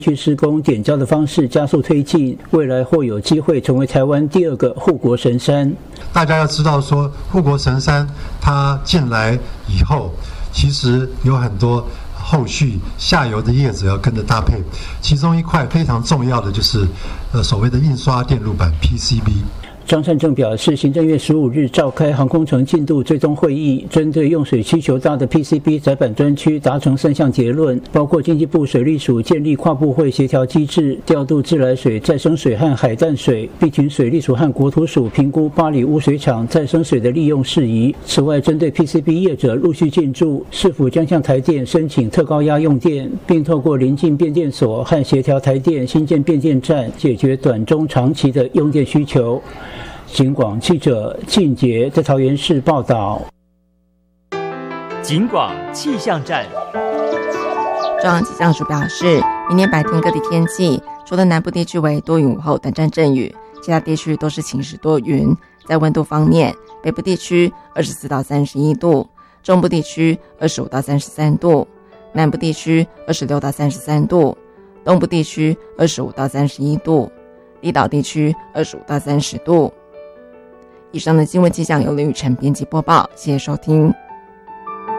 去施工点胶的方式加速推进，未来或有机会成为台湾第2个护国神山。 大家要知道说，护国神山它进来以后，其实有很多后续下游的业者要跟着搭配，其中一块非常重要的就是所谓的印刷电路板 PCB。 张善政表示，行政院15日召开航空城进度追踪会议，针对用水需求大的 PCB 载板专区达成3项结论，包括经济部水利署建立跨部会协调机制，调度自来水、再生水和海淡水，并请水利署和国土署评估八里污水厂再生水的利用事宜。此外，针对 PCB 业者陆续进驻，是否将向台电申请特高压用电，并透过邻近变电所和协调台电新建变电站，解决短中长期的用电需求。警广记者靳杰在桃园市报道。 警广气象站， 中央气象署表示，明天白天各地天气，除了南部地区为多云午后短暂阵雨，其他地区都是晴时多云。在温度方面，北部地区24到31度，中部地区25到33度，南部地区26到33度，东部地区25到31度，离岛地区25到30度。以上的新闻气象由林雨辰编辑播报，谢谢收听。